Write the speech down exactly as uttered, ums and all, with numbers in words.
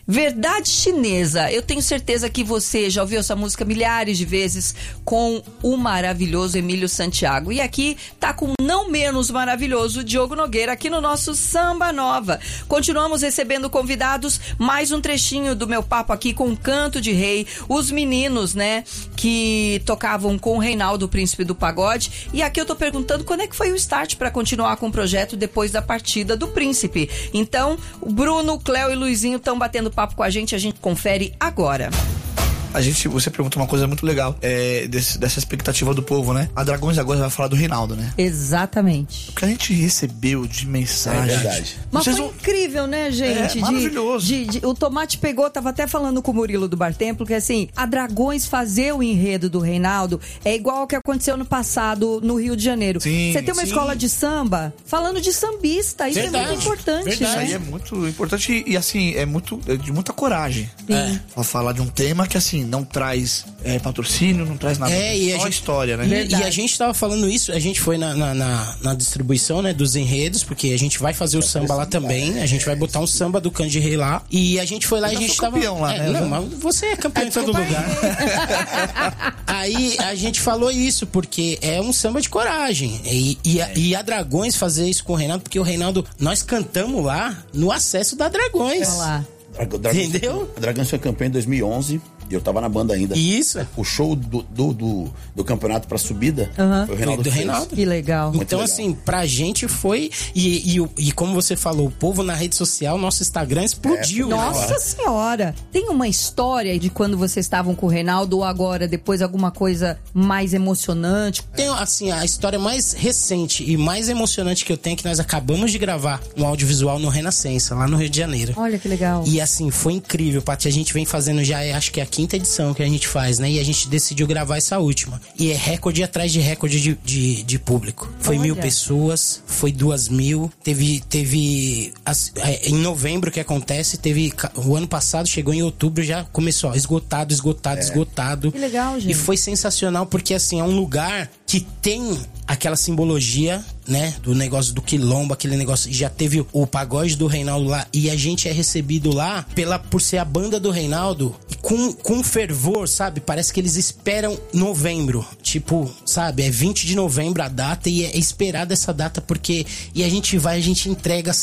Verdade Chinesa. Eu tenho certeza que você já ouviu essa música milhares de vezes com o maravilhoso Emílio Santiago. E aqui tá com não menos maravilhoso Diogo Nogueira aqui no nosso Samba Nova. Continuamos recebendo convidados, mais um trechinho do meu papo aqui com Canto de Rei, os meninos, né, que tocavam com o Reinaldo, o Príncipe do Pagode. E aqui eu tô perguntando quando é que foi o start para continuar com o projeto depois da partida do Príncipe. Então, o Bruno, o Cléo e o Luizinho estão batendo papo com a gente, a gente confere agora. A gente, você pergunta uma coisa muito legal, é, desse, dessa expectativa do povo, né? A Dragões agora vai falar do Reinaldo, né? Exatamente. O que a gente recebeu de mensagem. É verdade. Mas Vocês foi vão... incrível, né, gente? É, maravilhoso. De, de, de, o Tomate pegou, tava até falando com o Murilo do Bar Templo, que assim, a Dragões fazer o enredo do Reinaldo é igual ao que aconteceu no passado no Rio de Janeiro. Sim, você tem uma sim. escola de samba falando de sambista, isso Verdade, é muito importante, verdade. Isso né? aí é muito importante e, assim, é muito é de muita coragem. Sim. Pra falar de um tema que, assim, não traz é, patrocínio, não traz nada. É, e só a gente, história, né? E, Verdade. e a gente tava falando isso, a gente foi na, na, na, na distribuição, né, dos enredos, porque a gente vai fazer o samba lá também, a gente vai botar um samba do Canto de Rei lá, e a gente foi lá Eu e a já gente sou tava... campeão lá, é, né? Não, mas você é campeão em todo lugar. Aí a gente falou isso, porque é um samba de coragem, e, e, a, e a Dragões fazer isso com o Reinaldo, porque o Reinaldo, nós cantamos lá no acesso da Dragões. Olha lá. Dra- Dragões Entendeu? Foi, a Dragões foi campeã em dois mil e onze e eu tava na banda ainda. Isso. O show do, do, do, do campeonato pra subida Aham. foi o Reinaldo Do fez. Reinaldo. Que legal. Muito Então, legal. assim, pra gente foi. E, e, e como você falou, o povo na rede social, nosso Instagram explodiu. né? Nossa senhora! Tem uma história de quando vocês estavam com o Reinaldo ou agora, depois alguma coisa mais emocionante? Tem, assim, a história mais recente e mais emocionante que eu tenho é que nós acabamos de gravar um audiovisual no Renascença, lá no Rio de Janeiro. Olha que legal. E assim, foi incrível, Paty. A gente vem fazendo já, acho que é a quinta edição que a gente faz, né? E a gente decidiu gravar essa última. E é recorde atrás de recorde de, de, de público. Foi Olha. mil pessoas, foi duas mil. Teve, teve as- é, em novembro que acontece, teve ca- o ano passado, chegou em outubro, já começou, ó, esgotado, esgotado, esgotado. Que legal, gente. E foi sensacional porque, assim, é um lugar que tem aquela simbologia, né, do negócio do quilombo, aquele negócio, já teve o pagode do Reinaldo lá, e a gente é recebido lá pela, por ser a banda do Reinaldo, e com, com fervor, sabe, parece que eles esperam novembro, tipo, sabe, é vinte de novembro a data, e é esperada essa data, porque, e a gente vai, a gente entrega